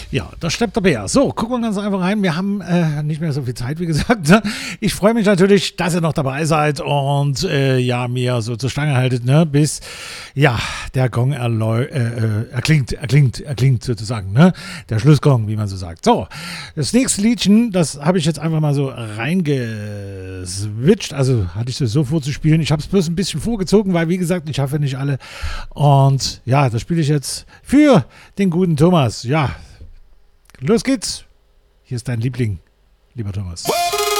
Ja, das steppt der Bär. So, gucken wir ganz einfach rein. Wir haben nicht mehr so viel Zeit, wie gesagt. Ne? Ich freue mich natürlich, dass ihr noch dabei seid und mir so zur Stange haltet, ne? Bis der Gong erklingt sozusagen, ne? Der Schlussgong, wie man so sagt. So, das nächste Liedchen, das habe ich jetzt einfach mal so reingeswitcht. Also hatte ich das so vorzuspielen. Ich habe es bloß ein bisschen vorgezogen, weil, wie gesagt, ich schaffe nicht alle. Und ja, das spiele ich jetzt für den guten Thomas. Ja, los geht's. Hier ist dein Liebling, lieber Thomas. Whoa!